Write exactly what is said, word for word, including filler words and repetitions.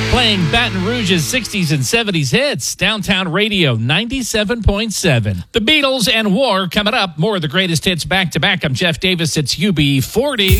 Playing Baton Rouge's sixties and seventies hits. Downtown Radio ninety-seven point seven. The Beatles and War coming up. More of the greatest hits back to back. I'm Jeff Davis. It's U B forty.